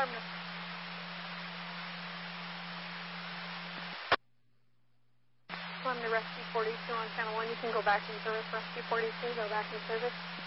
Affirmative. I'm the Rescue 42 on Channel 1. You can go back in service. Rescue 42, go back in service.